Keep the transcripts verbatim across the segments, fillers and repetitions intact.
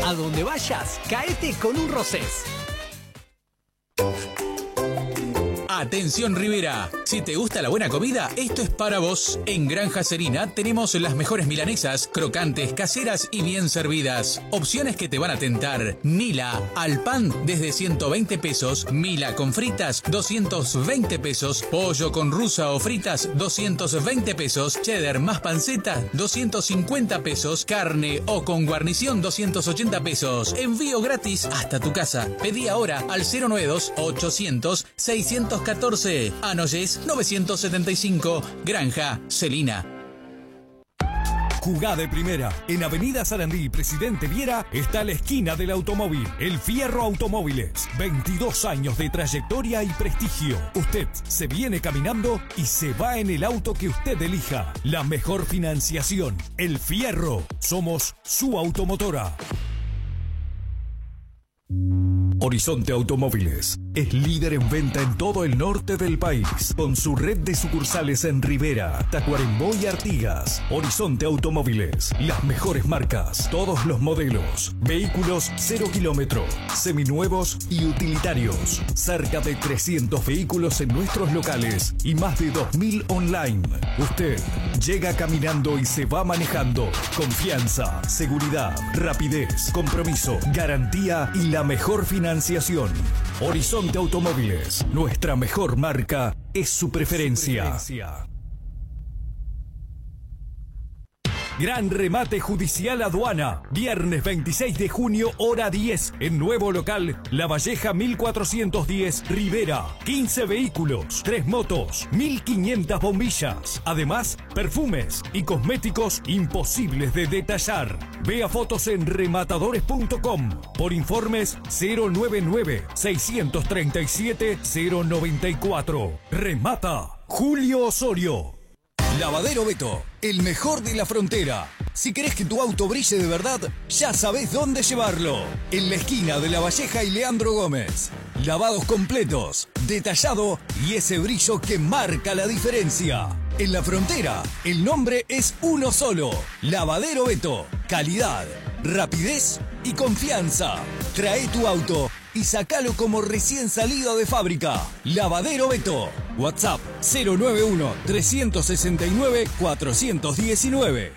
A donde vayas, caete con un Rosés. Atención Rivera, si te gusta la buena comida, esto es para vos. En Granja Serina tenemos las mejores milanesas, crocantes, caseras y bien servidas. Opciones que te van a tentar. Mila al pan desde ciento veinte pesos, Mila con fritas doscientos veinte pesos, pollo con rusa o fritas doscientos veinte pesos, cheddar más panceta doscientos cincuenta pesos, carne o con guarnición doscientos ochenta pesos. Envío gratis hasta tu casa. Pedí ahora al cero noventa y dos, ochocientos, seiscientos catorce. Anoyes novecientos setenta y cinco. Granja Celina. Jugá de primera. En Avenida Sarandí, Presidente Viera, está la esquina del automóvil. El Fierro Automóviles. veintidós años de trayectoria y prestigio. Usted se viene caminando y se va en el auto que usted elija. La mejor financiación. El Fierro. Somos su automotora. Horizonte Automóviles es líder en venta en todo el norte del país, con su red de sucursales en Rivera, Tacuarembó y Artigas. Horizonte Automóviles, las mejores marcas, todos los modelos, vehículos cero kilómetro, seminuevos y utilitarios. Cerca de trescientos vehículos en nuestros locales y más de dos mil online. Usted llega caminando y se va manejando. Confianza, seguridad, rapidez, compromiso, garantía y la mejor financiación. Horizonte Automóviles, nuestra mejor marca es su preferencia. Su preferencia. Gran remate judicial aduana. Viernes veintiséis de junio, hora diez. En nuevo local, La Valleja mil cuatrocientos diez, Rivera. quince vehículos, tres motos, mil quinientas bombillas. Además, perfumes y cosméticos imposibles de detallar. Vea fotos en rematadores punto com. Por informes cero noventa y nueve, seiscientos treinta y siete, cero noventa y cuatro. Remata Julio Osorio. Lavadero Beto, el mejor de la frontera. Si querés que tu auto brille de verdad, ya sabés dónde llevarlo. En la esquina de La Valleja y Leandro Gómez. Lavados completos, detallado y ese brillo que marca la diferencia. En la frontera, el nombre es uno solo. Lavadero Beto. Calidad, rapidez y confianza. Trae tu auto y sacalo como recién salido de fábrica. Lavadero Beto. WhatsApp cero noventa y uno, trescientos sesenta y nueve, cuatrocientos diecinueve.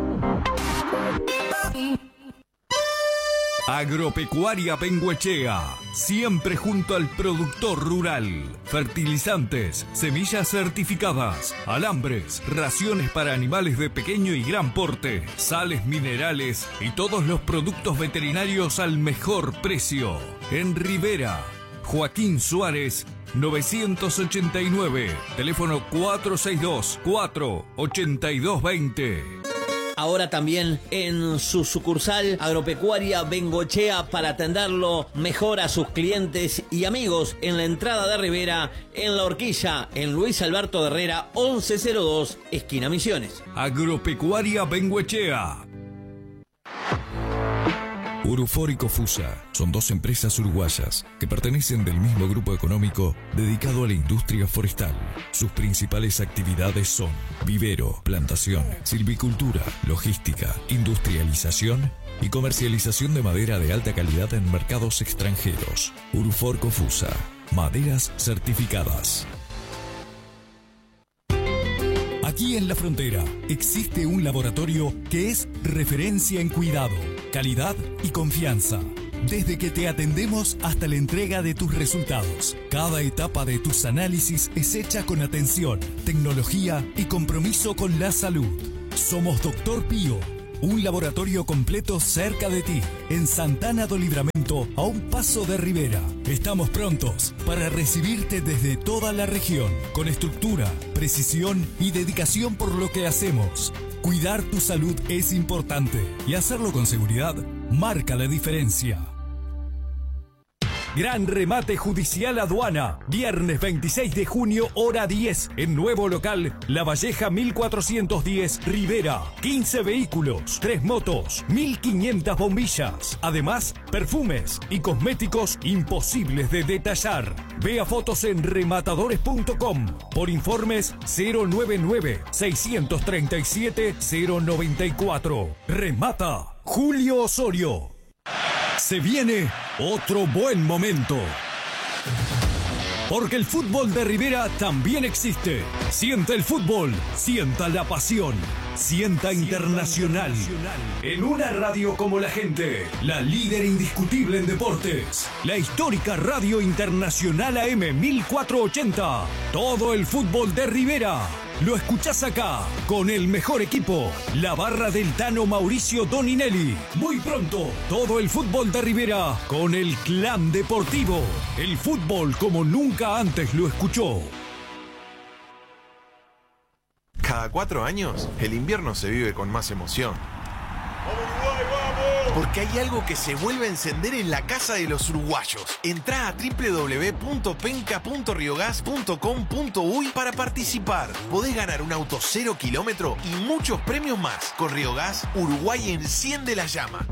Agropecuaria Bengoechea, siempre junto al productor rural. Fertilizantes, semillas certificadas, alambres, raciones para animales de pequeño y gran porte, sales minerales y todos los productos veterinarios al mejor precio. En Rivera, Joaquín Suárez, novecientos ochenta y nueve, teléfono cuatro seis dos, cuatro ocho dos dos cero. Ahora también en su sucursal Agropecuaria Bengoechea para atenderlo mejor a sus clientes y amigos en la entrada de Rivera, en La Horquilla, en Luis Alberto Herrera, once cero dos, esquina Misiones. Agropecuaria Bengoechea. Urufor y Cofusa son dos empresas uruguayas que pertenecen del mismo grupo económico dedicado a la industria forestal. Sus principales actividades son vivero, plantación, silvicultura, logística, industrialización y comercialización de madera de alta calidad en mercados extranjeros. Urufor Cofusa, maderas certificadas. Aquí en La Frontera existe un laboratorio que es referencia en cuidado, calidad y confianza. Desde que te atendemos hasta la entrega de tus resultados, cada etapa de tus análisis es hecha con atención, tecnología y compromiso con la salud. Somos Doctor Pío, un laboratorio completo cerca de ti, en Santana do Livramento, a un paso de Rivera. Estamos prontos para recibirte desde toda la región, con estructura, precisión y dedicación por lo que hacemos. Cuidar tu salud es importante y hacerlo con seguridad marca la diferencia. Gran remate judicial aduana. Viernes veintiséis de junio, hora diez. En nuevo local, La Valleja mil cuatrocientos diez, Rivera. quince vehículos, tres motos, mil quinientas bombillas. Además, perfumes y cosméticos imposibles de detallar. Vea fotos en rematadores punto com. Por informes cero noventa y nueve, seiscientos treinta y siete, cero noventa y cuatro. Remata Julio Osorio. Se viene otro buen momento. Porque el fútbol de Rivera también existe. Sienta el fútbol, sienta la pasión, sienta Internacional. En una radio como la gente, la líder indiscutible en deportes, la histórica Radio Internacional A M mil cuatrocientos ochenta. Todo el fútbol de Rivera lo escuchás acá, con el mejor equipo, la barra del Tano Mauricio Doninelli. Muy pronto, todo el fútbol de Rivera con el Clan Deportivo. El fútbol como nunca antes lo escuchó. Cada cuatro años, el invierno se vive con más emoción. Porque hay algo que se vuelve a encender en la casa de los uruguayos. Entrá a doble u doble u doble u punto penca punto riogas punto com punto uy para participar. Podés ganar un auto cero kilómetro y muchos premios más. Con Riogas, Uruguay enciende la llama.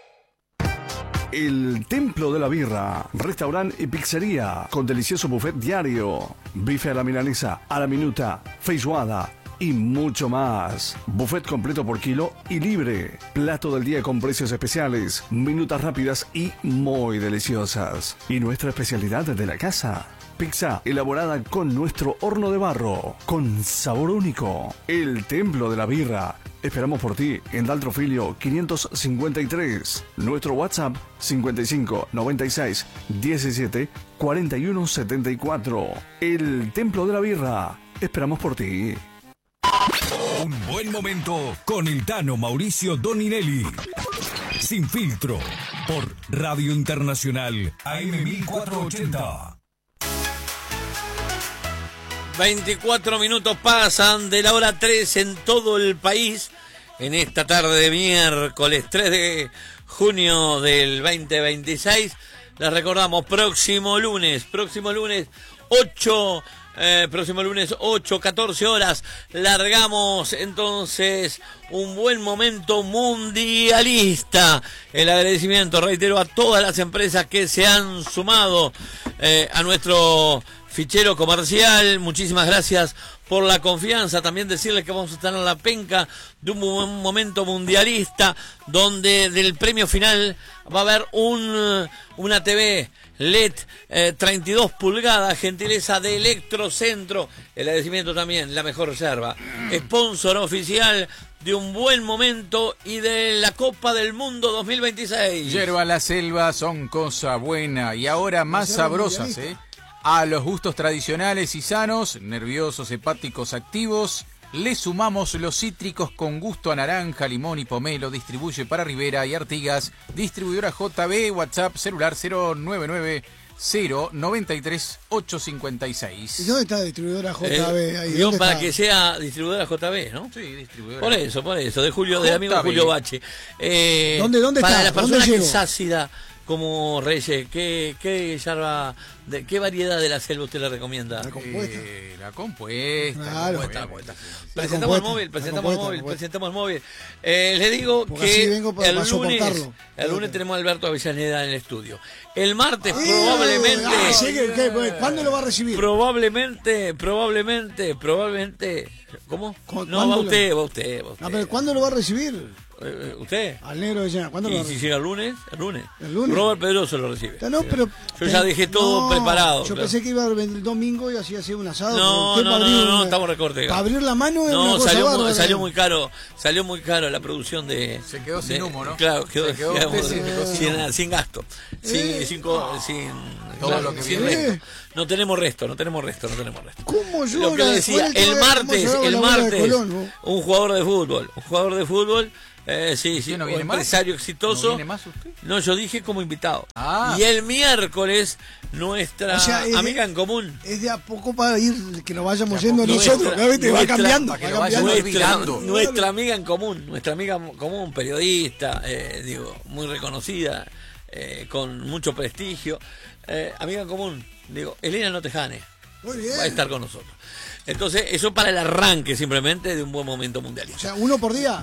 El Templo de la Birra, restaurante y pizzería, con delicioso buffet diario, bife a la milanesa, a la minuta, feijoada y mucho más. Buffet completo por kilo y libre. Plato del día con precios especiales, minutas rápidas y muy deliciosas. Y nuestra especialidad de la casa, pizza elaborada con nuestro horno de barro, con sabor único. El Templo de la Birra. Esperamos por ti en Daltrofilio quinientos cincuenta y tres. Nuestro WhatsApp cincuenta y cinco noventa y seis diecisiete cuarenta y uno setenta y cuatro. El Templo de la Birra. Esperamos por ti. Un buen momento con el Tano Mauricio Doninelli. Sin filtro, por Radio Internacional A M mil cuatrocientos ochenta. veinticuatro minutos pasan de la hora tres en todo el país. En esta tarde de miércoles tres de junio del veinte veintiséis. Les recordamos, próximo lunes, próximo lunes ocho... Eh, próximo lunes ocho, catorce horas, largamos entonces un buen momento mundialista. El agradecimiento, reitero, a todas las empresas que se han sumado eh, a nuestro fichero comercial. Muchísimas gracias por la confianza. También decirles que vamos a estar en la penca de un buen momento mundialista, donde del premio final va a haber un una T V L E D eh, treinta y dos pulgadas, gentileza de Electrocentro. El agradecimiento también, la mejor reserva, sponsor oficial de un buen momento y de la Copa del Mundo dos mil veintiséis. Yerba La Selva son cosa buena y ahora más sabrosas, ¿eh? A los gustos tradicionales y sanos, nerviosos, hepáticos, activos, le sumamos los cítricos con gusto a naranja, limón y pomelo. Distribuye para Rivera y Artigas. Distribuidora J B, WhatsApp, celular cero nueve nueve cero noventa y tres ocho cincuenta y seis. ¿Y dónde está distribuidora J B? Eh, Ahí, guión para está? que sea distribuidora J B, ¿no? Sí, distribuidora. Por eso, por eso, de Julio, del J B. amigo Julio Bache. Eh, ¿Dónde, dónde para está? la persona ¿Dónde que llego? es ácida como Reyes, ¿qué, qué yerba, de, qué variedad de la selva usted le recomienda? La compuesta. Eh, la compuesta. Claro. compuesta, compuesta. Presentamos el compuesta, móvil, la presentamos el compuesta, móvil, la compuesta. presentamos el móvil. Eh, le digo Porque así que vengo para- el para lunes, soportarlo. el lunes tenemos a Alberto Avellaneda en el estudio. El martes Eh, probablemente, ah, sí, que- que- ¿Cuándo lo va a recibir? probablemente, probablemente, probablemente, ¿cómo? ¿Cu- No, cuándo va lo- usted, va usted, va usted. No, pero ¿cuándo lo va a recibir? Eh, ¿Usted? Al negro de llena. ¿Cuándo lo va Y a si recibir? llega el lunes, el lunes. ¿El lunes? Robert Pedroso lo recibe. No, pero, Yo ya dejé todo no, preparado. Yo claro. pensé que iba el domingo y así hacía un asado. No, pero usted no, para no, abrir no, no, una- estamos recorte. Para abrir la mano es una No, cosa salió muy, bárbara. salió muy caro, salió muy caro la producción de... Se quedó sin de- humo, ¿no? Claro, quedó, Se quedó quedamos- usted, se quedó sin sin, humo. sin gasto, sin, Eh. sin, co- sin, Todo claro, lo que sin viene. resto. No tenemos resto, no tenemos resto, no tenemos resto. ¿Cómo yo? Lo que le decía, el martes, el martes, un jugador de fútbol, un jugador de fútbol, eh, sí, sí, ¿Qué, no un viene más? empresario ¿No exitoso. viene más usted? No, yo dije como invitado. Ah. Y el miércoles, nuestra O sea, es de- amiga en común. Es de a poco para ir, que nos vayamos De a yendo poco. nosotros. Nuestra- ¿no? ¿Viste? Va nuestra- cambiando. para que va lo vayan cambiando. Nuestra, olvidando. nuestra amiga en común, nuestra amiga en común, periodista, eh, digo, muy reconocida, eh, con mucho prestigio. Eh, amiga en común, digo, Elena Notejane Muy bien. va a estar con nosotros. Entonces, eso para el arranque simplemente de un buen momento O mundialista. sea, uno por día.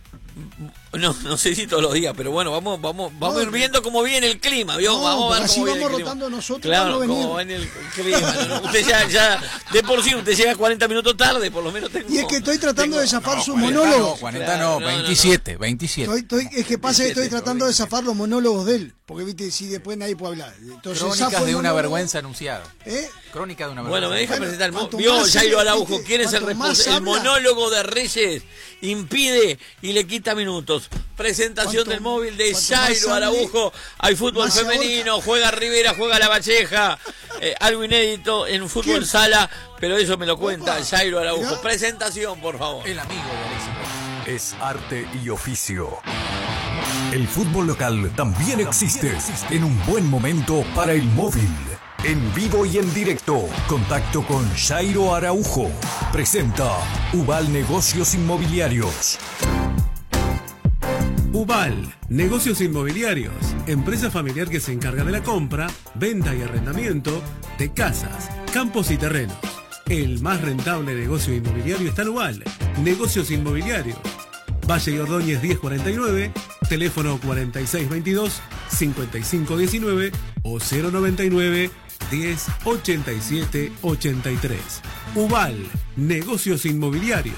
No, no sé si todos los días, pero bueno, vamos, vamos, vamos a ir No, viendo cómo viene el clima, ¿vio? No, vamos a ver porque así cómo viene vamos el clima. rotando nosotros Claro, cuando cómo venimos. viene el clima. No, no, usted ya, ya, de por sí, usted llega cuarenta minutos tarde, por lo menos tengo. Y es que estoy tratando tengo- de zafar No, sus cuarenta monólogos. No, cuarenta Claro, no, no, no, no. veintisiete, veintisiete. Estoy, estoy- es que pasa que estoy veintisiete, tratando de zafar los monólogos de él. Porque, viste, si después nadie puede hablar. Entonces, Crónicas de una vergüenza anunciada. ¿Eh? Crónica de una vergüenza. Bueno, me deja Bueno, presentar. el mo- cuanto Vio, más Jairo habla, Araujo, viste, ¿quién es el cuanto más responsable? El habla- monólogo de Reyes impide y le quita minutos. Presentación Cuanto- del móvil de cuanto más Jairo hable, Araujo. Hay fútbol más se femenino, juega Rivera, juega La Valleja. Eh, algo inédito en fútbol ¿Quién? sala, pero eso me lo cuenta Opa, Jairo Araujo. mirá. Presentación, por favor. El amigo de Alexis Reyes. Es arte y oficio. El fútbol local también existe en un buen momento para el móvil. En vivo y en directo, contacto con Jairo Araujo. Presenta Ubal Negocios Inmobiliarios. Ubal, Negocios Inmobiliarios, empresa familiar que se encarga de la compra, venta y arrendamiento de casas, campos y terrenos. El más rentable negocio inmobiliario está en Ubal, Negocios Inmobiliarios. Valle y Ordóñez diez cuarenta y nueve, teléfono cuarenta y seis veintidós, cincuenta y cinco diecinueve o cero noventa y nueve, diez ochenta y siete ochenta y tres. Ubal, Negocios Inmobiliarios.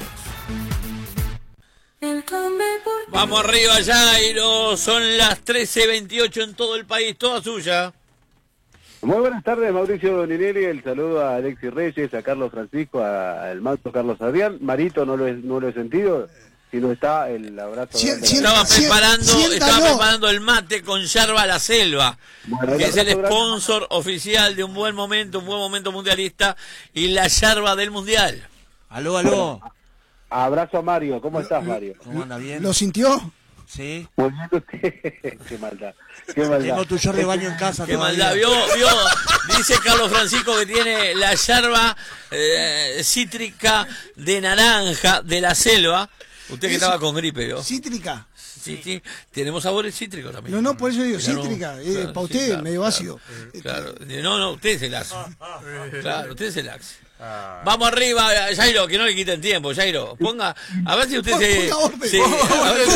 Vamos arriba, Jairo. Son las trece veintiocho en todo el país, toda suya. Muy buenas tardes, Mauricio Doninelli. El saludo a Alexis Reyes, a Carlos Francisco, a- al maestro Carlos Adrián. Marito no lo he, no lo he sentido, si no está el abrazo. Sí, grande. sí, Estaba Sien- preparando, siéntalo. estaba preparando el mate con Yerba La Selva, Bueno, que es el abrazo grande. sponsor oficial de un buen momento, un buen momento mundialista y la yerba del mundial. Aló, aló. Abrazo a Mario. ¿Cómo estás, Mario? ¿Cómo anda bien? ¿Lo sintió? Sí. Muy bien usted. Qué maldad. Qué maldad. Tengo tu short de baño en casa Qué todavía. maldad, vio, vio, dice Carlos Francisco que tiene la yerba eh, cítrica de naranja de la selva. Usted que Eso. estaba con gripe, ¿vio? Cítrica. Sí, sí, tenemos sabores cítricos también. No, no, por eso digo Claro, cítrica. Eh, claro, para sí, usted, claro, medio claro, ácido. Claro, no, no, usted es el ácido. Claro, usted es el ácido. Vamos arriba, Jairo, que no le quiten tiempo, Jairo. Ponga, a ver si usted se... Ponga orden. se- a, ver,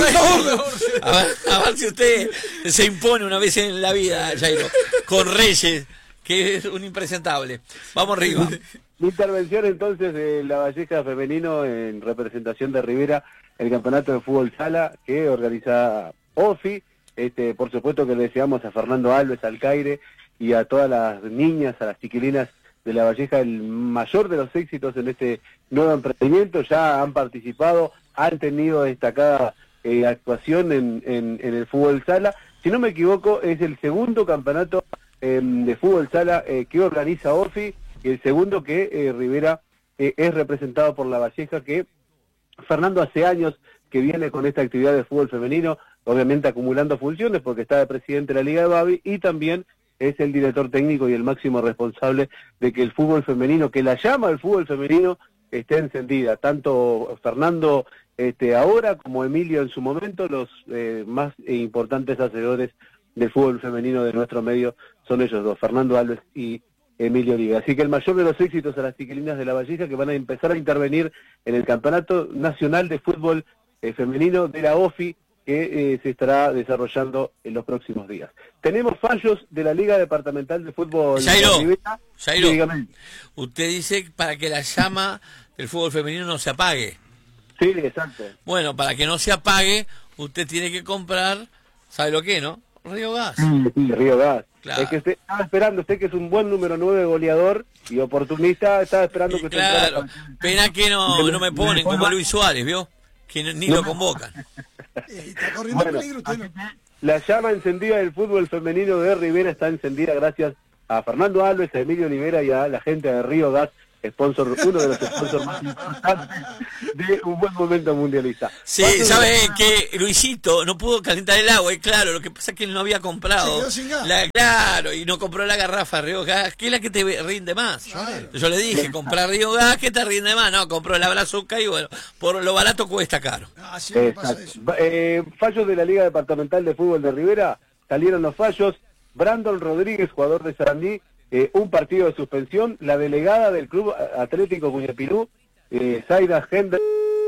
a ver- a ver si usted se impone una vez en la vida, Jairo, con Reyes, que es un impresentable. Vamos arriba. Mi intervención entonces de La Valleja femenino en representación de Rivera, el campeonato de fútbol sala que organiza OFI. Este, por supuesto que le deseamos a Fernando Alves, al Caire y a todas las niñas, a las chiquilinas de La Valleja el mayor de los éxitos en este nuevo emprendimiento. Ya han participado, han tenido destacada eh, actuación en, en, en el fútbol sala. Si no me equivoco, es el segundo campeonato eh, de fútbol sala eh, que organiza OFI y el segundo que eh, Rivera eh, es representado por La Valleja, que Fernando hace años que viene con esta actividad de fútbol femenino, obviamente acumulando funciones porque está de presidente de la Liga de Babi y también es el director técnico y el máximo responsable de que el fútbol femenino, que la llama del fútbol femenino, esté encendida. Tanto Fernando este, ahora como Emilio en su momento, los eh, más importantes hacedores del fútbol femenino de nuestro medio son ellos dos, Fernando Alves y Emilio Liga. Así que el mayor de los éxitos a las chiquilinas de La Valleja que van a empezar a intervenir en el Campeonato Nacional de Fútbol eh, Femenino de la OFI, que eh, se estará desarrollando en los próximos días. Tenemos fallos de la Liga Departamental de Fútbol. Jairo, de Rivera. Jairo, Sí, dígame. usted dice para que la llama del fútbol femenino no se apague. Sí, exacto. Bueno, para que no se apague, usted tiene que comprar, ¿sabe lo que, no? Río Gas. Sí, sí, Río Gas. Claro. Es que usted estaba esperando, usted que es un buen número nueve goleador y oportunista, estaba esperando que usted Claro, entrara. pena que no, no me ponen como a Luis Suárez, ¿vio? Que no- ni lo convocan. Está corriendo Bueno, peligro usted, ¿no? La llama encendida del fútbol femenino de Rivera está encendida gracias a Fernando Alves, a Emilio Olivera y a la gente de Río Gas, sponsor, uno de los sponsors más importantes de un buen momento mundialista. Sí, Paso de- ¿sabe que Luisito no pudo calentar el agua? Y claro, lo que pasa es que él no había Se comprado. quedó sin gas. La, claro, y no compró la garrafa Río Gas, que es la que te rinde más. Claro. Yo le dije, comprar Río Gas, que te rinde más. No, compró la brazuca y bueno, por lo barato cuesta caro. Ah, siempre pasa Exacto. eso. Va- eh, fallos de la Liga Departamental de Fútbol de Rivera, salieron los fallos. Brandon Rodríguez, jugador de Sarandí, eh, un partido de suspensión. La delegada del Club Atlético Cuñapirú, eh, Zaida Hendel.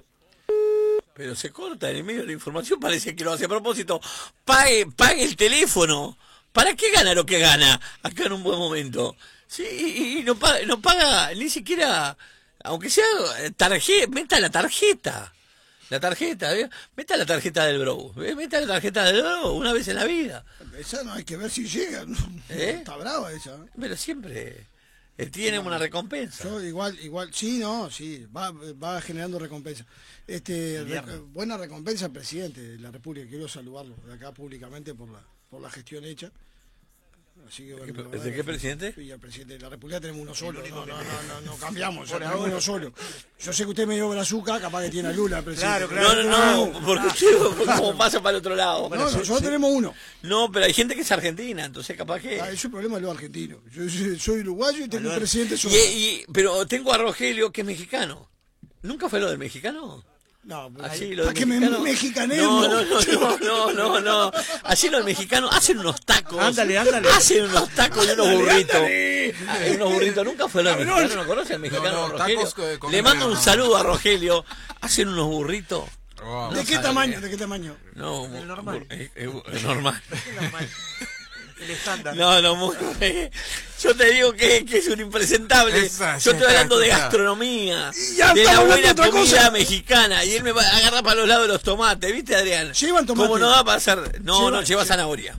Pero se corta en el medio de la información, parece que lo hace a propósito. Pague, pague el teléfono. ¿Para qué gana lo que gana acá en un buen momento? Sí, y, y no, paga, no paga ni siquiera, aunque sea tarjeta, meta la tarjeta. La tarjeta, ¿eh? Meta la tarjeta del Bro. ¿eh? Meta la tarjeta del Bro una vez en la vida. Esa no hay que ver si llega. ¿Eh? Está brava esa. ¿eh? Pero siempre eh, tiene una recompensa. Yo igual, igual, sí, no, sí, va, va generando recompensa. Este, re- buena recompensa al presidente de la República. Quiero saludarlo de acá públicamente por la, por la gestión hecha. Así que, bueno, la verdad ¿De qué que- presidente? Sí, al presidente de la República tenemos uno solo. No, no, no, no, no cambiamos, ya tenemos uno solo. Yo sé que usted me dio brazuca, capaz que tiene a Lula, presidente. No, no, no, porque usted como pasa para el otro lado. No, no, nosotros tenemos uno. No, pero hay gente que es argentina, entonces capaz que... Ah, eso es el problema de los argentinos. Yo, soy- soy uruguayo y tengo un presidente solo. Y, y- pero tengo a Rogelio que es mexicano. ¿Nunca fue lo del mexicano? No, Así lo ¿para del que me mexicano. mexicanemos? No, no, no, no, no, no, no. Así los mexicanos hacen unos tacos. Ándale, ándale. Hacen unos tacos y unos Ándale, burritos. ándale. Ah, unos burritos. Nunca fue lo del mexicano, ¿no conoce al mexicano No, no, Rogelio? tacos con- con- Le mando un saludo a Rogelio. Hacen unos burritos. Oh, ¿De qué sabe. tamaño? ¿De qué tamaño? No, El normal. Es, es- es normal. El estándar. No, no, muy, yo te digo que, que es un impresentable. Esa, Yo estoy ya hablando de está. gastronomía, Y ya de está la hablando buena otra comida cosa. mexicana. Y él me va a agarrar para los lados de los tomates, ¿viste, Adrián? Llevan tomate. ¿Cómo no va a pasar? No, Lleva- no, lleva zanahoria.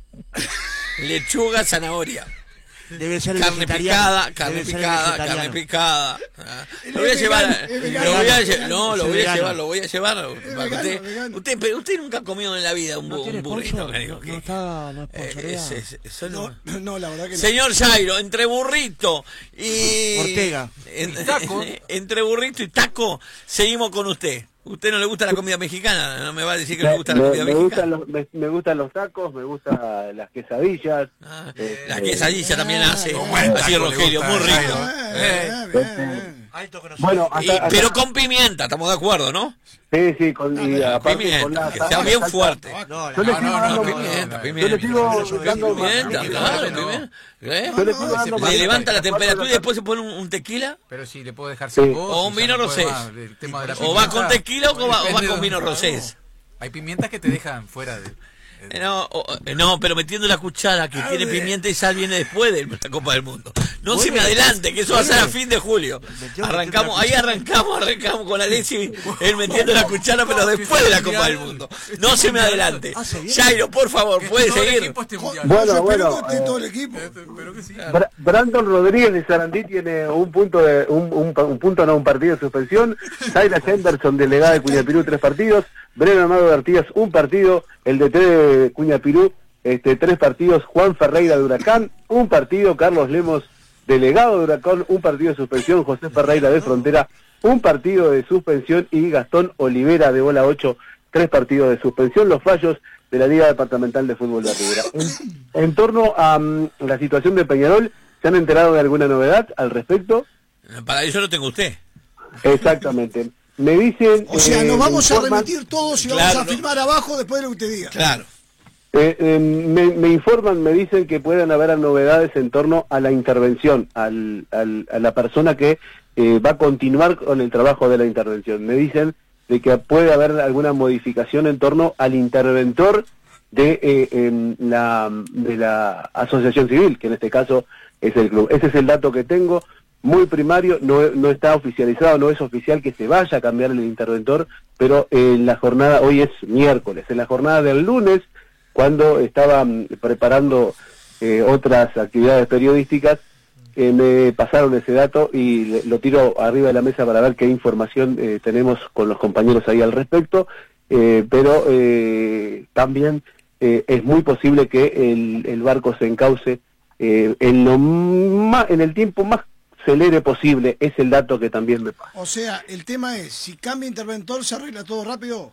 Lechuga, zanahoria. Debe ser el Carne vegetariano. picada, carne Debe ser el picada, vegetariano. carne picada. Ah, Él Lo voy a es llevar, vegano, es vegano. lo voy a lle- Vegano. no, lo Es voy a vegano. llevar, lo voy a llevar. para que vegano, usted, vegano. usted, pero usted nunca ha comido en la vida un, bu- ¿No tiene un burrito, sponsor? me dijo No, que- no está, no es Eh, sponsoreado. es- es- eso no- No, no, la verdad que no. Señor Jairo, entre burrito y... Ortega. en- Y taco. entre burrito y taco, seguimos con usted. ¿Usted no le gusta la comida mexicana? No me va a decir que Me, le gusta la me- comida me mexicana. gustan los, me, me gustan los tacos, me gustan las quesadillas. Ah, eh, la eh, quesadilla también hace. Un buen Así taco le Rogelio, gusta muy a rico. Jairo, Eh, Eh. eh, bien, bien. Alto conocimiento. Bueno, Y- hasta, hasta- pero con pimienta, estamos de acuerdo, ¿no? sí, sí, con, y Con aparte pimienta, con la que sal- sea bien salsa- fuerte. No, Yo le no, sigo no, no, dando no, Pimienta, no, pimienta. Yo le sigo dando Pimienta, no, claro, no. pimienta. ¿Eh? Yo le sigo dando Le más- levanta la más- temperatura y más- después se pone un, un tequila. Pero sí, le puedo dejar Sí. sin voz. O un y ya vino no puede rosés. más, el tema de la O va pimienta. con tequila o va, o va Depende con de vino dónde- rosés. Hay pimientas que te dejan fuera de... Eh, No, o- eh, no, pero metiendo la cuchara que tiene pimienta y sal viene después de la Copa del Mundo. No se me adelante, que eso va a ser a fin de julio. Arrancamos, ahí arrancamos, arrancamos con Alessi, él metiendo la cuchara, pero después de la Copa del Mundo. No se me adelante. Jairo, por favor, Que puede todo el seguir. equipo esté mundial. Bueno, Yo espero bueno, que esté eh, todo el equipo. Pero que sí. Bra- Brandon Rodríguez de Sarandí tiene un punto de un, un, un punto no un partido de suspensión. Tyler Henderson, delegada de Cuñapirú, tres partidos. Breno Amado de Artigas, un partido. El D T de Cuñapirú, este, tres partidos. Juan Ferreira de Huracán, un partido. Carlos Lemos, delegado de Huracán, un partido de suspensión. José Ferreira de Frontera, un partido de suspensión. Y Gastón Olivera de Bola ocho, tres partidos de suspensión. Los fallos de la Liga Departamental de Fútbol de Rivera. En, en torno a um, la situación de Peñarol, ¿se han enterado de alguna novedad al respecto? Para eso lo tengo usted. Exactamente. Me dicen... O sea, eh, nos me vamos a informan- remitir todos y Claro, vamos a no. firmar abajo después de lo que usted diga. Claro. Eh, eh, me, me informan, me dicen que pueden haber novedades en torno a la intervención, al, al- a la persona que eh, va a continuar con el trabajo de la intervención. Me dicen de que puede haber alguna modificación en torno al interventor de, eh, em, la, de la asociación civil, que en este caso es el club. Ese es el dato que tengo, muy primario, no, no está oficializado, no es oficial que se vaya a cambiar el interventor, pero en la jornada, hoy es miércoles, en la jornada del lunes, cuando estaba mm, preparando eh, otras actividades periodísticas, eh, me pasaron ese dato y le- lo tiro arriba de la mesa para ver qué información eh, tenemos con los compañeros ahí al respecto, eh, pero eh, también eh, es muy posible que el, el barco se encauce eh, en, lo ma- en el tiempo más celere posible, es el dato que también me pasa. O sea, el tema es, si cambia interventor, ¿se arregla todo rápido?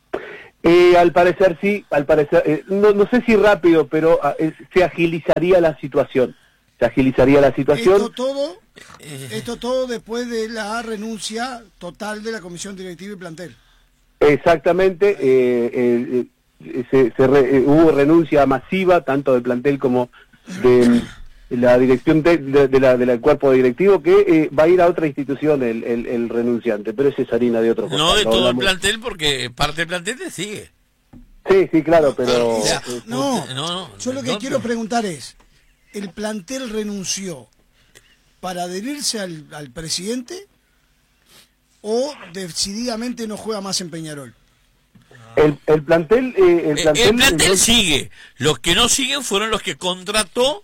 Eh, al parecer sí, al parecer, eh, no, no sé si rápido, pero ah, eh, se agilizaría la situación, se agilizaría la situación. Esto todo, esto todo después de la renuncia total de la comisión directiva y plantel. Exactamente, eh, eh, eh, se, se re- eh, hubo renuncia masiva, tanto del plantel como de la dirección de, de, de la, del cuerpo directivo, que eh, va a ir a otra institución el, el, el renunciante, pero esa es harina de otro No costal, de todo el hablamos- plantel, porque parte del plantel te sigue. Sí, sí, claro, pero... O sea, eh, no, no, no, yo lo que no, quiero pero- preguntar es, ¿el plantel renunció para adherirse al, al presidente o decididamente no juega más en Peñarol? El, el plantel... Eh, el El, plantel, el plantel entonces, sigue. Los que no siguen fueron los que contrató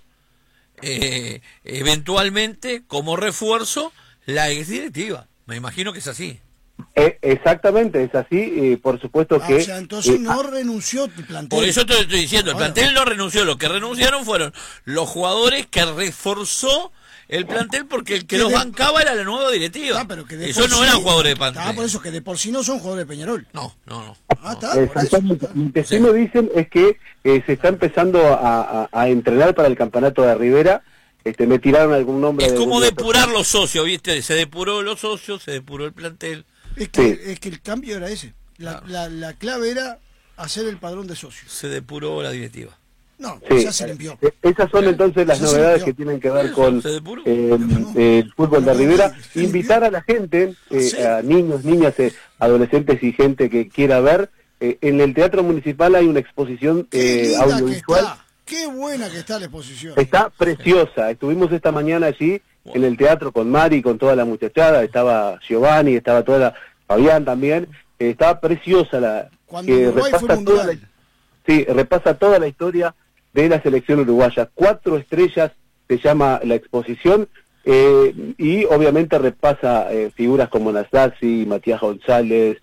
eh, eventualmente como refuerzo la ex directiva. Me imagino que es así. eh, exactamente, es así. Eh, por supuesto Ah, que... o sea, entonces eh, no renunció el plantel. Por eso te estoy diciendo, el Ahora. plantel no renunció. Los que renunciaron fueron los jugadores que reforzó el plantel porque el que Que los de- bancaba era la nueva directiva. Ah, pero que de Esos por no sí- eran jugadores de plantel. Ah, por eso que de por sí no son jugadores de Peñarol. No, no, no. Ah, está, por eso. Exactamente. Lo que sí me dicen es que eh, se está empezando a, a- a entrenar para el campeonato de Rivera. Este, me tiraron algún nombre. Es de como algún depurar otro. los socios, ¿viste? Se depuró los socios, se depuró el plantel. Es que, Sí. es que el cambio era ese. La, la, la clave era hacer el padrón de socios. Se depuró la directiva. No, Sí, ya se limpió. eh, esas son entonces las Ya se novedades limpió. que tienen que ver Eso, con se depuró. eh, eh, el fútbol de Rivera. Se limpió. Invitar a la gente, eh, Sí. a niños, niñas, eh, adolescentes y gente que quiera ver. eh, en el Teatro Municipal hay una exposición Qué eh, linda que audiovisual. está. Qué buena que está la exposición. Está preciosa. Estuvimos esta mañana allí en el teatro con Mari, con toda la muchachada. Estaba Giovanni, estaba toda la... Fabián también. Eh, estaba preciosa la... Cuando que Uruguay fue repasa toda la, mundial. sí, repasa toda la historia de la selección uruguaya. Cuatro estrellas se llama la exposición. eh, y obviamente repasa eh, figuras como Nasdasi, Matías González,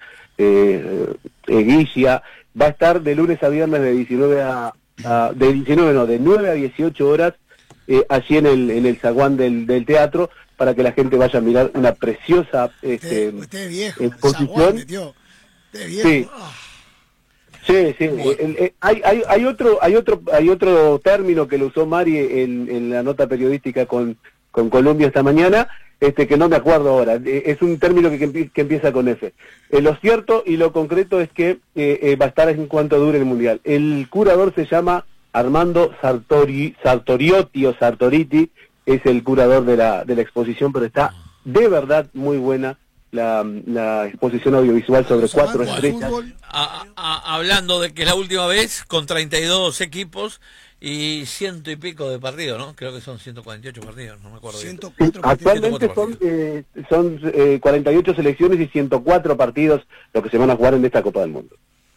eh, eh, Guilla. Va a estar de lunes a viernes de diecinueve a... a- de diecinueve no, de nueve a dieciocho horas eh, allí en el en el zaguán del, del teatro para que la gente vaya a mirar una preciosa este, Usted, usted es viejo. exposición. Zaguán, metió. Usted es viejo. Sí. Ah, Sí, sí. eh, el- eh, hay, hay, hay otro, hay otro, hay otro término que lo usó Mari en, en la nota periodística con, con Colombia esta mañana, este que no me acuerdo ahora. Eh, es un término que, que empie- que empieza con F. Eh, lo cierto y lo concreto es que eh, eh, va a estar en cuanto dure el mundial. El curador se llama Armando Sartori, Sartoriotti o Sartoriti, es el curador de la, de la exposición, pero está de verdad muy buena la, la exposición audiovisual sobre los cuatro amantes del estrellas. fútbol, A- a- hablando de que es la última vez con treinta y dos equipos y ciento y pico de partidos, ¿no? Creo que son ciento cuarenta y ocho partidos, no me acuerdo bien. ciento Sí, cuatro partidos. actualmente son, eh, son eh, cuarenta y ocho selecciones y ciento cuatro partidos los que se van a jugar en esta Copa del Mundo.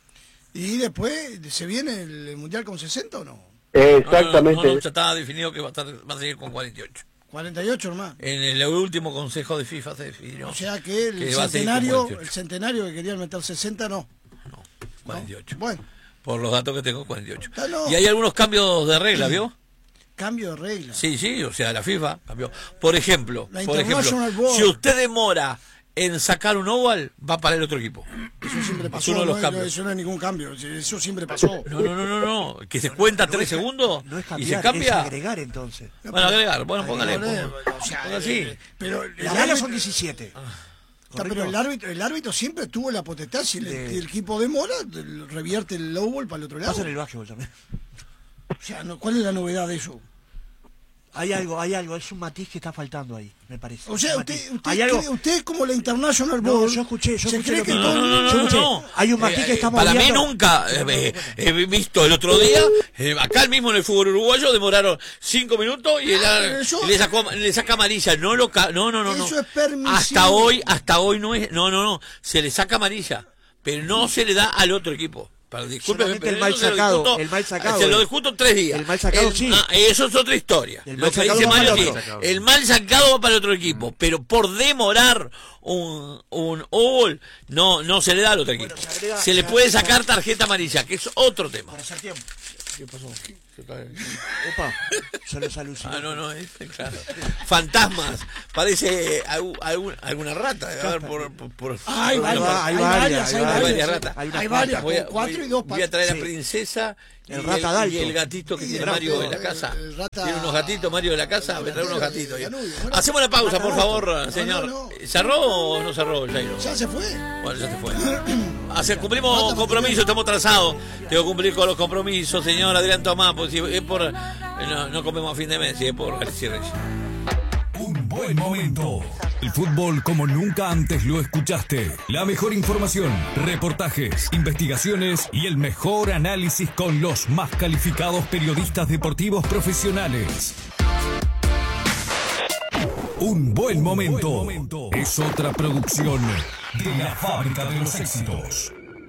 Y después, ¿se viene el Mundial con sesenta o no? Eh, No, no, exactamente. no, no, ya está definido que va a, estar, va a seguir con cuarenta y ocho. cuarenta y ocho nomás. En el último consejo de FIFA se definió. O sea que el que va a seguir con centenario, cuarenta y el ocho. centenario que querían meter sesenta, no. No, cuarenta y ocho. Bueno, Por los datos que tengo, cuarenta y ocho. Ah, no. Y hay algunos cambios de regla, ¿vio? cambio de regla. Sí, sí, o sea, la FIFA cambió. Por ejemplo, La por ejemplo, International Board. si usted demora en sacar un oval, va para el otro equipo. Eso siempre pasó. uno de los no, cambios. no, eso no es ningún cambio. Eso siempre pasó. No, no, no, no, no. Que se cuenta tres segundos No es y cambiar, se es cambia. agregar entonces. Bueno, agregar, bueno, póngale. Agregar, ponga- o sea, ponga así. eh, Pero el Las reglas son árbitro, diecisiete. está, pero el árbitro, el árbitro siempre tuvo la potestad. Si el, De- el equipo demora, el- revierte el low ball para el otro lado. Pasa en el básquetbol también. O sea, no, ¿cuál es la novedad de eso? Hay algo, hay algo, es un matiz que está faltando ahí, me parece. O sea, Un usted, matiz. usted, hay algo. cree- usted como la International No, Board, yo escuché, yo se escuché cree lo que que- todo- No, no, no, Yo no, escuché. no. Hay un matiz que estamos Para mí viendo. nunca eh, eh, he visto el otro día, eh, acá mismo en el fútbol uruguayo demoraron cinco minutos y, el, Ah, eso- y le, sacó, le saca amarilla. No, lo ca- no, no, no, no. Eso es permisible. Hasta hoy, hasta hoy no es, no, no, no. Se le saca amarilla, pero no se le da al otro equipo. Para, disculpe, Solamente pero el mal eso se lo sacado, discuto- el mal sacado, Se lo el- discuto tres días. el mal sacado, sí. ah, eso es otra historia. El Lo mal que sacado dice va Mario, para sí. otro. El mal sacado va para el otro equipo, pero por demorar un un all no no se le da al otro equipo. se agrega- Se le se puede agrega- sacar tarjeta amarilla, que es otro tema. Para hacer tiempo. ¿Qué pasó? Opa, se los alucinó. Ah, no, no, es, claro. Fantasmas. Parece algu- algún- alguna rata. A ver, por, por, por- Ah, hay por- varias, va- hay hay varias, varias, hay hay varias varias. ratas. Hay una Hay cuanta. varias, Voy a, con cuatro voy- y dos voy a traer Sí. a Princesa y El el, rata y Dalton. el gatito que Y tiene el Mario rata- en la casa. el rata- Tiene unos gatitos Mario en la casa. Me trae unos gatero gatitos. de yo. Danubio, bueno. Hacemos la pausa, por Rata favor, Dalton. señor. No, no, no. ¿Cerró o no cerró, Jairo? Ya se fue. Bueno, ya se fue. Hace, cumplimos compromisos, estamos atrasados. Tengo que cumplir con los compromisos, señor Adrián Tomás, pues si es por. No, no comemos a fin de mes, si es por Alexis Reyes. Un buen momento. El fútbol como nunca antes lo escuchaste. La mejor información, reportajes, investigaciones y el mejor análisis con los más calificados periodistas deportivos profesionales. Un buen momento es otra producción de la Fábrica de los Éxitos.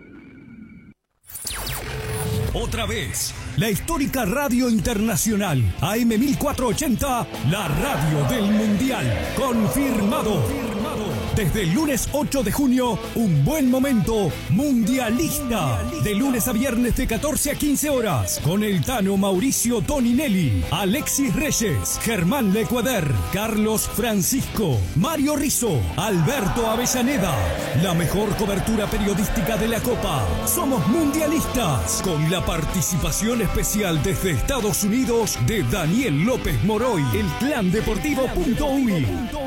Otra vez, la histórica Radio Internacional A M mil cuatrocientos ochenta, la radio del Mundial. Confirmado. Desde el lunes ocho de junio, un buen momento mundialista. De lunes a viernes de catorce a quince horas. Con el Tano Mauricio Toninelli, Alexis Reyes, Germán Lecuader, Carlos Francisco, Mario Rizzo, Alberto Avellaneda. La mejor cobertura periodística de la Copa. Somos mundialistas. Con la participación especial desde Estados Unidos de Daniel López Moroy. El Clan Deportivo punto uy.